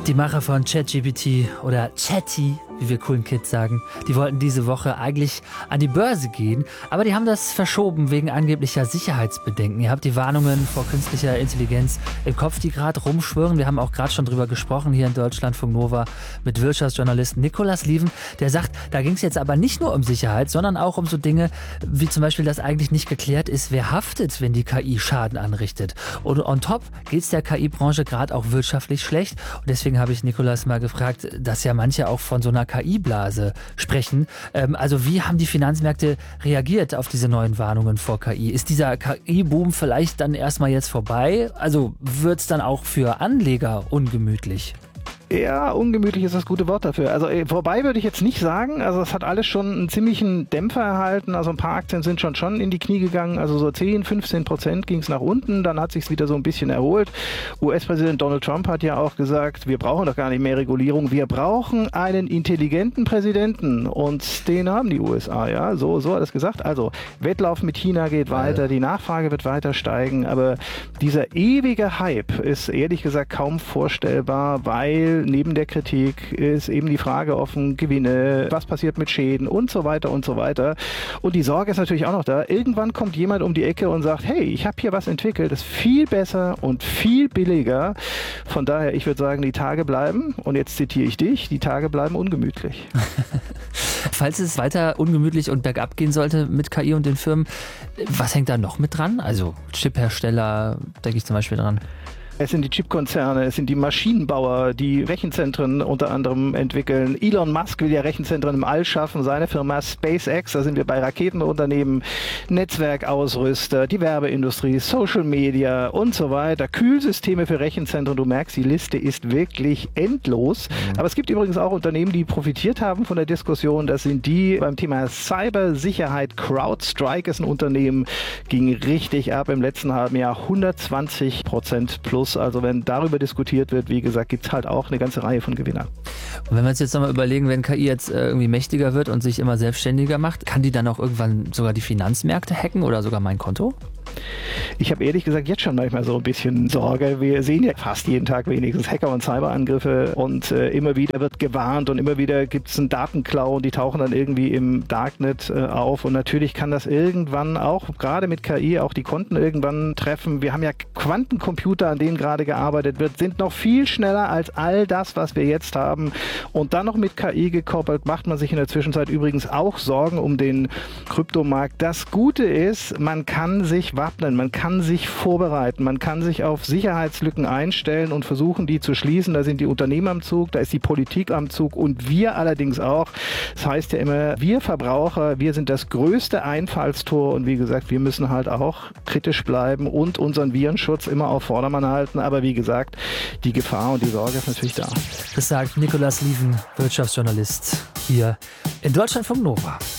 Die Macher von ChatGPT oder Chatty, wie wir coolen Kids sagen, die wollten diese Woche eigentlich an die Börse gehen, aber die haben das verschoben wegen angeblicher Sicherheitsbedenken. Ihr habt die Warnungen vor künstlicher Intelligenz im Kopf, die gerade rumschwirren. Wir haben auch gerade schon drüber gesprochen hier in Deutschlandfunk Nova mit Wirtschaftsjournalisten Nicolas Lieven, der sagt, da ging es jetzt aber nicht nur um Sicherheit, sondern auch um so Dinge wie zum Beispiel, dass eigentlich nicht geklärt ist, wer haftet, wenn die KI Schaden anrichtet. Und on top geht es der KI-Branche gerade auch wirtschaftlich schlecht. Und deswegen habe ich Nicolas mal gefragt, dass ja manche auch von so einer KI-Blase sprechen. Also wie haben die Finanzmärkte reagiert auf diese neuen Warnungen vor KI? Ist dieser KI-Boom vielleicht dann erstmal jetzt vorbei? Also wird es dann auch für Anleger ungemütlich? Ja, ungemütlich ist das gute Wort dafür. Also vorbei würde ich jetzt nicht sagen. Also es hat alles schon einen ziemlichen Dämpfer erhalten. Also ein paar Aktien sind schon in die Knie gegangen. Also so 10-15% ging es nach unten. Dann hat sich wieder so ein bisschen erholt. US-Präsident Donald Trump hat ja auch gesagt, wir brauchen doch gar nicht mehr Regulierung. Wir brauchen einen intelligenten Präsidenten. Und den haben die USA, ja. So hat er es gesagt. Also Wettlauf mit China geht weiter. Die Nachfrage wird weiter steigen. Aber dieser ewige Hype ist ehrlich gesagt kaum vorstellbar, weil neben der Kritik ist eben die Frage offen, Gewinne, was passiert mit Schäden und so weiter und so weiter. Und die Sorge ist natürlich auch noch da. Irgendwann kommt jemand um die Ecke und sagt, hey, ich habe hier was entwickelt, das ist viel besser und viel billiger. Von daher, ich würde sagen, die Tage bleiben, und jetzt zitiere ich dich, die Tage bleiben ungemütlich. Falls es weiter ungemütlich und bergab gehen sollte mit KI und den Firmen, was hängt da noch mit dran? Also Chiphersteller, denke ich zum Beispiel dran. Es sind die Chipkonzerne, es sind die Maschinenbauer, die Rechenzentren unter anderem entwickeln. Elon Musk will ja Rechenzentren im All schaffen, seine Firma SpaceX, da sind wir bei Raketenunternehmen, Netzwerkausrüster, die Werbeindustrie, Social Media und so weiter, Kühlsysteme für Rechenzentren. Du merkst, die Liste ist wirklich endlos. Aber es gibt übrigens auch Unternehmen, die profitiert haben von der Diskussion. Das sind die beim Thema Cybersicherheit. CrowdStrike ist ein Unternehmen, ging richtig ab im letzten halben Jahr, 120% plus. Also wenn darüber diskutiert wird, wie gesagt, gibt es halt auch eine ganze Reihe von Gewinnern. Und wenn wir uns jetzt nochmal überlegen, wenn KI jetzt irgendwie mächtiger wird und sich immer selbstständiger macht, kann die dann auch irgendwann sogar die Finanzmärkte hacken oder sogar mein Konto? Ich habe ehrlich gesagt jetzt schon manchmal so ein bisschen Sorge. Wir sehen ja fast jeden Tag wenigstens Hacker- und Cyberangriffe und immer wieder wird gewarnt und immer wieder gibt es einen Datenklau und die tauchen dann irgendwie im Darknet auf. Und natürlich kann das irgendwann auch, gerade mit KI, auch die Konten irgendwann treffen. Wir haben ja Quantencomputer, an denen gerade gearbeitet wird, sind noch viel schneller als all das, was wir jetzt haben. Und dann noch mit KI gekoppelt, macht man sich in der Zwischenzeit übrigens auch Sorgen um den Kryptomarkt. Das Gute ist, man kann sich wappnen, man kann sich vorbereiten, man kann sich auf Sicherheitslücken einstellen und versuchen, die zu schließen. Da sind die Unternehmen am Zug, da ist die Politik am Zug und wir allerdings auch. Das heißt ja immer, wir Verbraucher, wir sind das größte Einfallstor und wie gesagt, wir müssen halt auch kritisch bleiben und unseren Virenschutz immer auf Vordermann halten. Aber wie gesagt, die Gefahr und die Sorge ist natürlich da. Das sagt Nicolas Lieven, Wirtschaftsjournalist hier in Deutschlandfunk Nova.